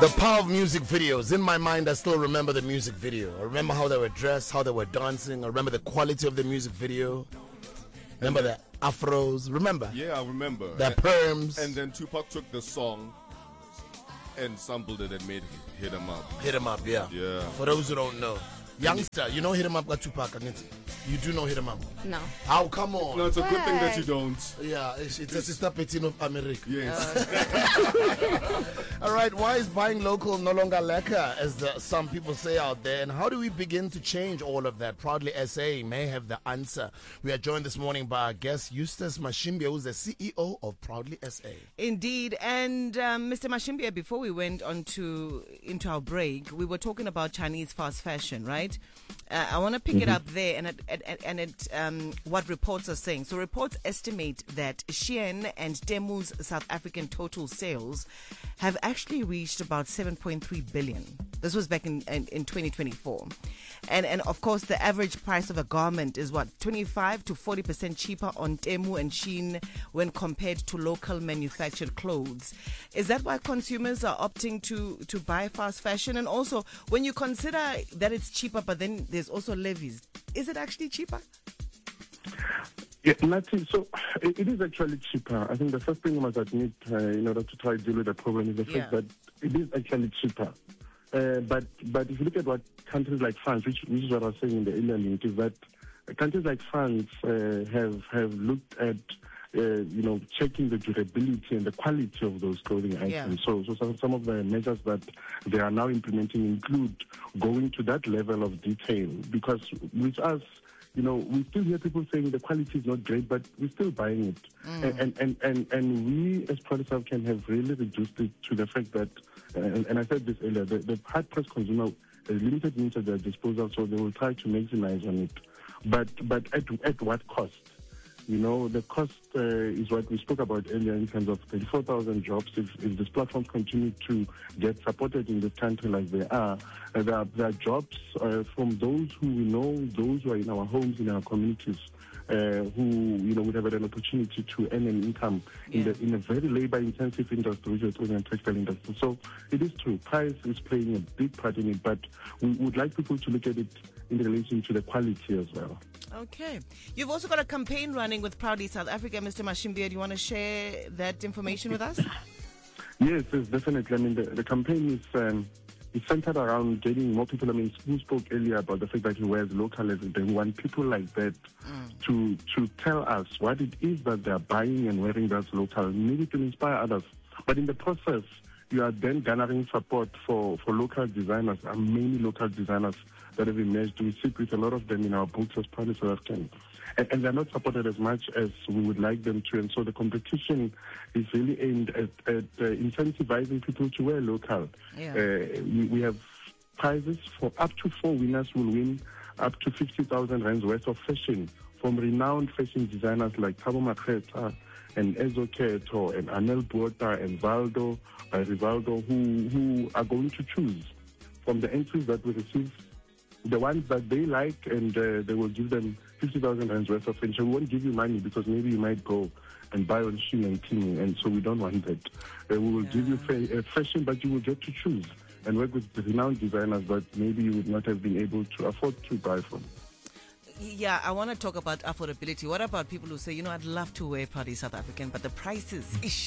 The power of music videos. In my mind, I still remember the music video. I remember how they were dressed, how they were dancing. I remember the quality of the music video. Remember the afros. Remember? Yeah, I remember. The perms. And then Tupac took the song and sampled it and made Hit 'Em Up. Hit 'Em Up, yeah. Yeah. For those who don't know. Youngster, you know Hit 'Em Up got Tupac, Angithi? You do know Hit 'Em Up? No. Oh, come on. No, it's a good thing that you don't. Yeah, it's a sister Petine of America. Yes. All right, why is buying local no longer lekker, as some people say out there? And how do we begin to change all of that? Proudly SA may have the answer. We are joined this morning by our guest, Eustace Mashimbia, who's the CEO of Proudly SA. Indeed. And Mr. Mashimbia, before we went into our break, we were talking about Chinese fast fashion, right? I want to pick it up there and what reports are saying. So reports estimate that Shein and Temu's South African total sales have actually reached about 7.3 billion. This was back in 2024. And of course, the average price of a garment is 25 to 40% cheaper on Temu and Shein when compared to local manufactured clothes. Is that why consumers are opting to buy fast fashion? And also, when you consider that it's cheaper, but then there's also levies, is it actually cheaper? Yeah, Nati, so it is actually cheaper. I think the first thing you must admit in order to try to deal with the problem is the fact that it is actually cheaper. But if you look at what countries like France, which is what I was saying in the earlier link, is that countries like France have looked at checking the durability and the quality of those clothing items. So some of the measures that they are now implementing include going to that level of detail, because with us, we still hear people saying the quality is not great, but we're still buying it. And we as Proudly South African have really reduced it to the fact that, and I said this earlier, the hard-pressed consumer has limited means at their disposal, so they will try to maximize on it. But at what cost? The cost is what we spoke about earlier in terms of 34,000 jobs. If these platforms continue to get supported in this country like they are, there are jobs from those who we know, those who are in our homes, in our communities, who would have had an opportunity to earn an income in a very labor-intensive industry, which is the textile industry. So it is true, price is playing a big part in it, but we would like people to look at it in relation to the quality as well. Okay. You've also got a campaign running with Proudly South Africa, Mr. Mashimbia. Do you want to share that information with us? Yes, definitely. I mean, the campaign is centered around getting more people. I mean, Sue spoke earlier about the fact that he wears local everything. We want people like that to tell us what it is that they're buying and wearing that's local, maybe to inspire others. But in the process, you are then garnering support for local designers, and many local designers that have emerged. We sit with a lot of them in our books as Proudly South African. And they're not supported as much as we would like them to. And so the competition is really aimed at incentivizing people to wear local. We have prizes for up to 4 winners will win up to 50,000 rands worth of fashion from renowned fashion designers like Thabo Makgetha and Ezo Keto and Anel Buota and Valdo by Rivaldo, who are going to choose from the entries that we receive the ones that they like, and they will give them 50,000 rands worth of fashion. We won't give you money because maybe you might go and buy on Shein and Temu, and so we don't want that. We will give you fashion, but you will get to choose and work with renowned designers that maybe you would not have been able to afford to buy from. Yeah, I want to talk about affordability. What about people who say, I'd love to wear Proudly South African, but the prices,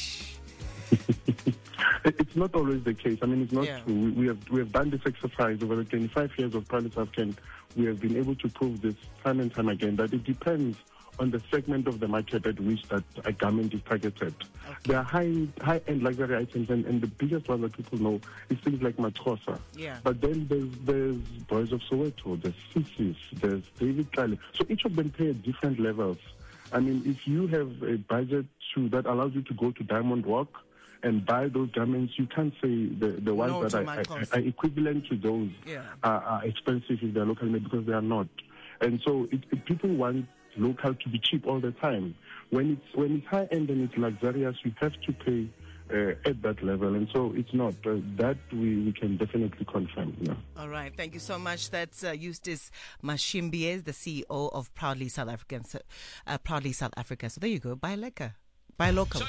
It's not always the case. I mean, it's not true. We have done this exercise over the 25 years of Proudly South African. We have been able to prove this time and time again that it depends on the segment of the market at which that a garment is targeted. Okay. There are high-end luxury items, and the biggest one that people know is things like Matkosa. Yeah. But then there's Boys of Soweto, there's Sissis, there's David Tlale. So each of them pay at different levels. I mean, if you have a budget that allows you to go to Diamond Walk and buy those garments, you can't say the ones that are equivalent to those are expensive if they're local made, because they are not. And so people want local to be cheap all the time. When it's high end and it's luxurious, you have to pay at that level, and so it's not that we can definitely confirm. All right, thank you so much. That's Eustace Mashimbia, the CEO of Proudly South African, Proudly South Africa. So there you go, buy lekker, buy local.